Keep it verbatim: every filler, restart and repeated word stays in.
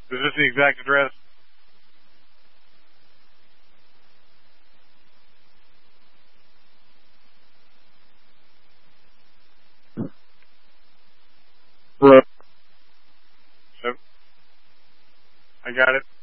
Is this the exact address? Right. So, I got it.